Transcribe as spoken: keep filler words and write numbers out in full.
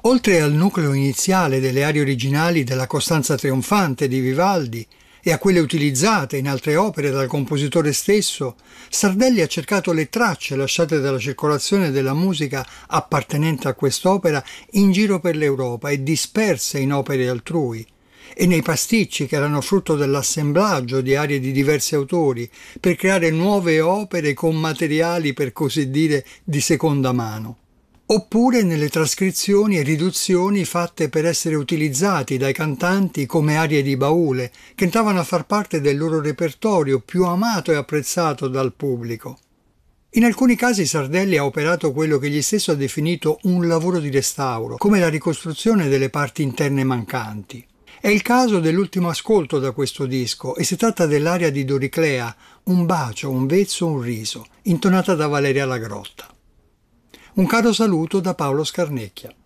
Oltre al nucleo iniziale delle arie originali della Costanza trionfante di Vivaldi e a quelle utilizzate in altre opere dal compositore stesso, Sardelli ha cercato le tracce lasciate dalla circolazione della musica appartenente a quest'opera in giro per l'Europa e disperse in opere altrui, e nei pasticci che erano frutto dell'assemblaggio di arie di diversi autori per creare nuove opere con materiali, per così dire, di seconda mano. Oppure nelle trascrizioni e riduzioni fatte per essere utilizzati dai cantanti come arie di baule, che entravano a far parte del loro repertorio più amato e apprezzato dal pubblico. In alcuni casi Sardelli ha operato quello che egli stesso ha definito un lavoro di restauro, come la ricostruzione delle parti interne mancanti. È il caso dell'ultimo ascolto da questo disco e si tratta dell'aria di Doriclea, Un bacio, un vezzo, un riso, intonata da Valeria Lagrotta. Un caro saluto da Paolo Scarnecchia.